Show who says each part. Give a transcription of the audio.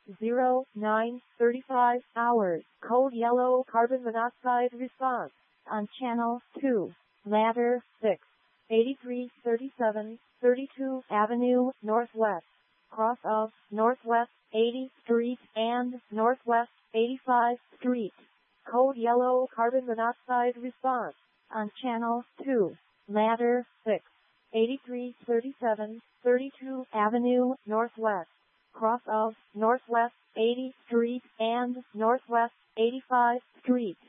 Speaker 1: 09:35 hours. Code yellow carbon monoxide response on channel 2. Ladder 6. 8337 32 Avenue Northwest. Cross of Northwest 80th Street and Northwest 85th Street. Code yellow carbon monoxide response on channel 2. Ladder 6. 8337 32 Avenue Northwest. Cross of Northwest 80th Street and Northwest 85th Street.